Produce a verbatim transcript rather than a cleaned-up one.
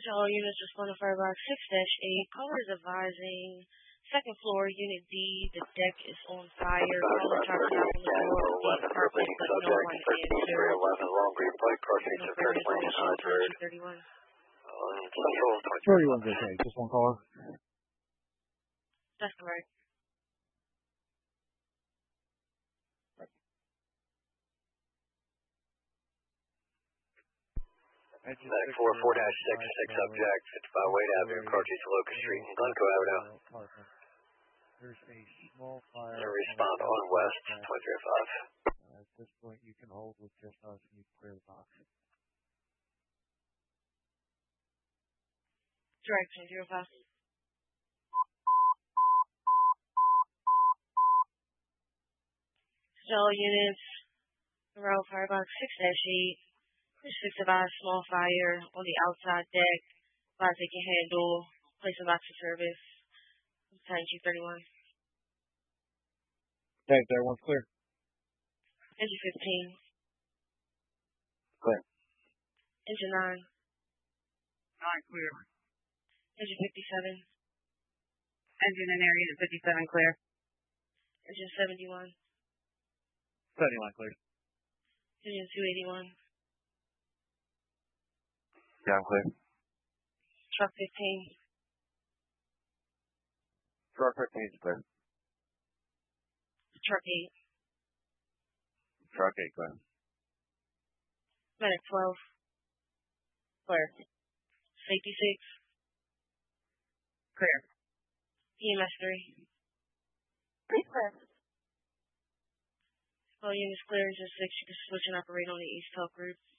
All units respond to Firebox six dash eight. Caller is advising second floor, Unit D. The deck is on fire. Caller tries to knock on the door of the apartment, but no one answers. Long Green Pike, car seats No of further First Lane, information. Hundred. thirty-one. thirty-one's okay. Just one caller. That's correct. Medic four four dash six six object fifty-five Wade Avenue, car seats of Locust Street and Glencoe Avenue. There's a small fire. And respond on West twenty-three oh five. Uh, at this point, you can hold with just us and you clear the box. Direction zero five. All units around Firebox six dash eight. There's six of our small fire on the outside deck. Advise they can handle. Place a box of service. Time G thirty-one. Thanks, everyone's clear. Engine fifteen. Clear. Engine nine. nine clear. Engine fifty-seven. Engine in area fifty-seven clear. Engine seventy-one. seventy-one clear. Engine two eighty-one. Yeah, I'm clear. Truck fifteen. Truck fifteen is clear. Truck eight. Truck eight clear. Medic twelve. Clear. Safety six. Clear. E M S three. Clear. All units clear. Engine six. You can switch and operate on the East Talk group.